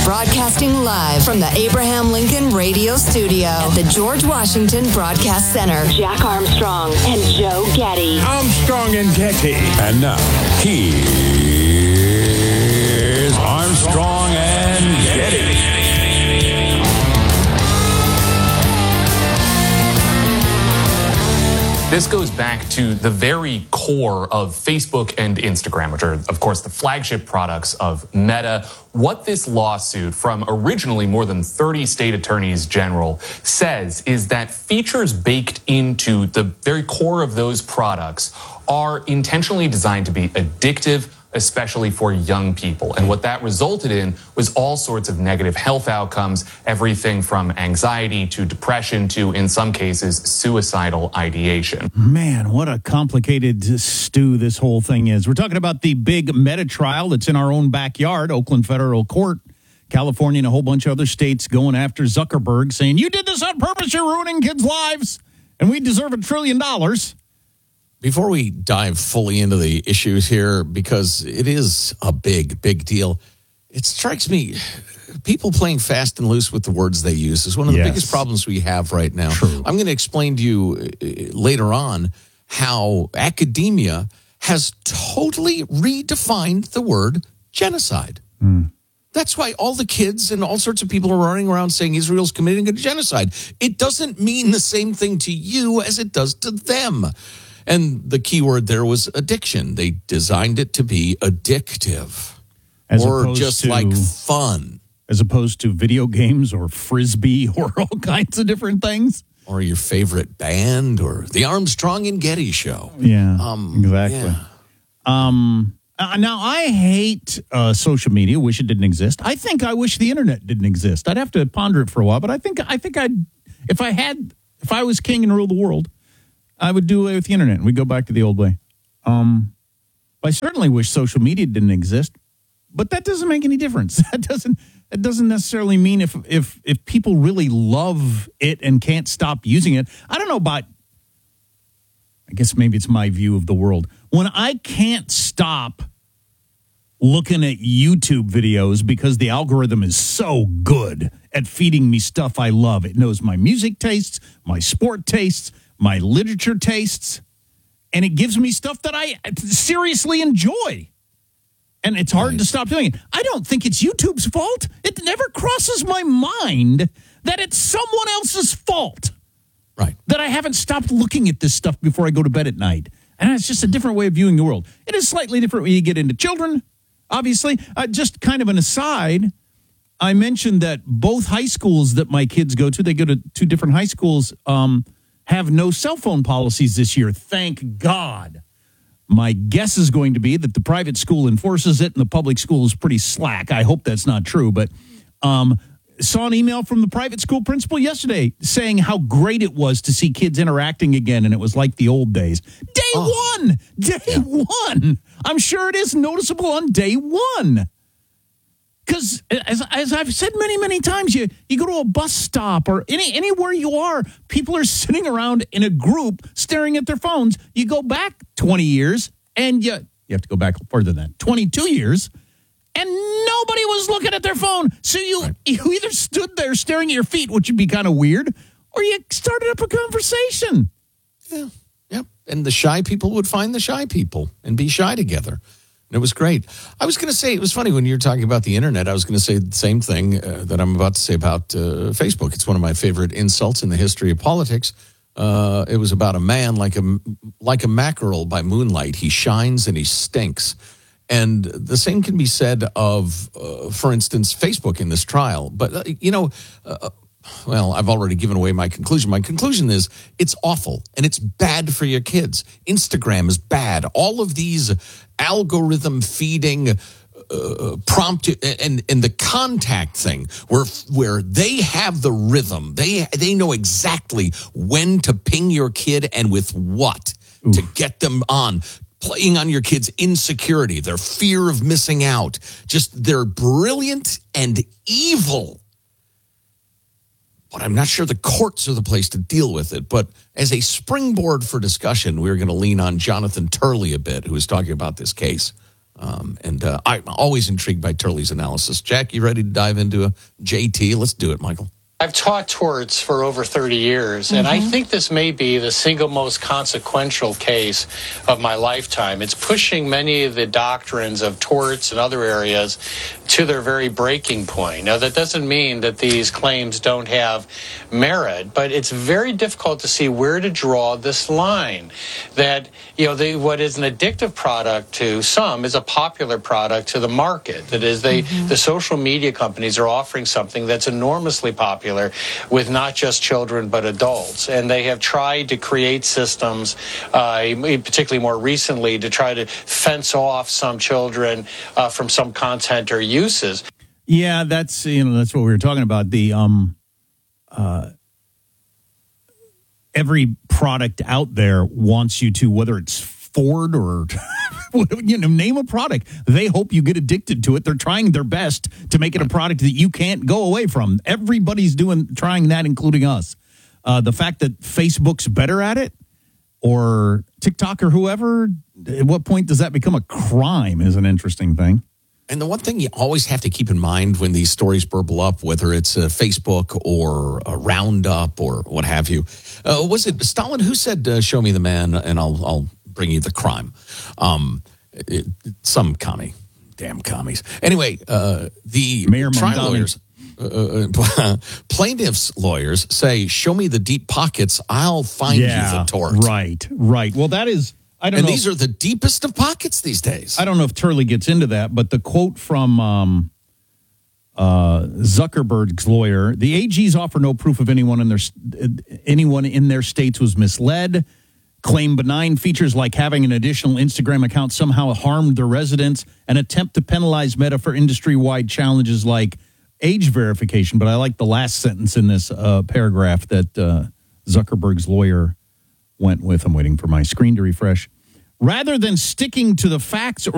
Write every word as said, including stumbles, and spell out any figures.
Broadcasting live from the Abraham Lincoln Radio Studio at the George Washington Broadcast Center. Jack Armstrong and Joe Getty. Armstrong and Getty. And now, here's Armstrong and Getty. This goes back to the very core of Facebook and Instagram, which are, of course, the flagship products of Meta. What this lawsuit from originally more than thirty state attorneys general says is that features baked into the very core of those products are intentionally designed to be addictive, especially for young people. And what that resulted in was all sorts of negative health outcomes, everything from anxiety to depression to, in some cases, suicidal ideation. Man, what a complicated stew this whole thing is. We're talking about the big Meta trial that's in our own backyard, Oakland Federal Court. California and a whole bunch of other states going after Zuckerberg, saying, you did this on purpose, you're ruining kids' lives, and we deserve a trillion dollars. Before we dive fully into the issues here, because it is a big, big deal, it strikes me people playing fast and loose with the words they use is one of the Yes. biggest problems we have right now. True. I'm going to explain to you uh, later on how academia has totally redefined the word genocide. Mm. That's why all the kids and all sorts of people are running around saying Israel's committing a genocide. It doesn't mean the same thing to you as it does to them. And the key word there was addiction. They designed it to be addictive. As or opposed just to- like fun. As opposed to video games or Frisbee or all kinds of different things. Or your favorite band or the Armstrong and Getty show. Yeah, Um, exactly. yeah. Um, uh, now, I hate uh, social media. Wish it didn't exist. I think I wish the internet didn't exist. I'd have to ponder it for a while, but I think I think I'd if I had if I was king and ruled the world, I would do away with the internet and we'd go back to the old way. Um, I certainly wish social media didn't exist, but that doesn't make any difference. That doesn't that doesn't necessarily mean if if if people really love it and can't stop using it. I don't know about. I guess maybe it's my view of the world. When I can't stop looking at YouTube videos because the algorithm is so good at feeding me stuff I love. It knows my music tastes, my sport tastes, my literature tastes, and it gives me stuff that I seriously enjoy. And it's hard Right. to stop doing it. I don't think it's YouTube's fault. It never crosses my mind that it's someone else's fault Right. that I haven't stopped looking at this stuff before I go to bed at night. And it's just a different way of viewing the world. It is slightly different when you get into children, obviously. Uh, just kind of an aside, I mentioned that both high schools that my kids go to, they go to two different high schools, um, have no cell phone policies this year. Thank God. My guess is going to be that the private school enforces it and the public school is pretty slack. I hope that's not true, but um, saw an email from the private school principal yesterday saying how great it was to see kids interacting again, and it was like the old days. Day Oh. one! Day Yeah. one! I'm sure it is noticeable on day one. Because as, as I've said many, many times, you, you go to a bus stop or any anywhere you are, people are sitting around in a group staring at their phones. You go back twenty years, and you, you have to go back further than that, twenty-two years, and nobody was looking at their phone. So you, Right. you either stood there staring at your feet, which would be kind of weird, or you started up a conversation. Yeah. Yep. And the shy people would find the shy people and be shy together. And it was great. I was going to say, it was funny when you were talking about the internet, I was going to say the same thing uh, that I'm about to say about uh, Facebook. It's one of my favorite insults in the history of politics. Uh, it was about a man like a, like a mackerel by moonlight. He shines and he stinks. And the same can be said of, uh, for instance, Facebook in this trial. But, uh, you know, uh, well, I've already given away my conclusion. My conclusion is it's awful and it's bad for your kids. Instagram is bad. All of these algorithm feeding uh, prompt and and the contact thing where where they have the rhythm. They they know exactly when to ping your kid and with what Oof. to get them on. Playing on your kids' insecurity, their fear of missing out. Just they're brilliant and evil. But I'm not sure the courts are the place to deal with it. But as a springboard for discussion, we're going to lean on Jonathan Turley a bit, who was talking about this case Um, and uh, I'm always intrigued by Turley's analysis. Jack, you ready to dive into a J T? Let's do it, Michael. I've taught torts for over thirty years, and mm-hmm. I think this may be the single most consequential case of my lifetime. It's pushing many of the doctrines of torts and other areas to their very breaking point. Now, that doesn't mean that these claims don't have merit, but it's very difficult to see where to draw this line. That, you know, the, what is an addictive product to some is a popular product to the market. That is, they, mm-hmm. the social media companies are offering something that's enormously popular with not just children but adults, and they have tried to create systems, uh, particularly more recently, to try to fence off some children uh, from some content or uses. Yeah, that's you know that's what we were talking about. The um, uh, every product out there wants you to, whether it's Ford or you know, name a product. They hope you get addicted to it. They're trying their best to make it a product that you can't go away from. Everybody's doing trying that, including us. Uh, the fact that Facebook's better at it, or TikTok or whoever, at what point does that become a crime is an interesting thing. And the one thing you always have to keep in mind when these stories burble up, whether it's a Facebook or a Roundup or what have you, uh, was it Stalin who said, uh, show me the man and I'll I'll bring you the crime? Um, it, some commie, damn commies. Anyway, uh, the Mayor trial Mondani. lawyers, uh, plaintiffs' lawyers say, show me the deep pockets, I'll find yeah, you the tort. Right, right. Well, that is... I don't and know these if, are the deepest of pockets these days. I don't know if Turley gets into that, but the quote from um, uh, Zuckerberg's lawyer: the A Gs offer no proof of anyone in their anyone in their states was misled. Claim benign features like having an additional Instagram account somehow harmed their residents. An attempt to penalize Meta for industry-wide challenges like age verification. But I like the last sentence in this uh, paragraph that uh, Zuckerberg's lawyer went with. I'm waiting for my screen to refresh. Rather than sticking to the facts or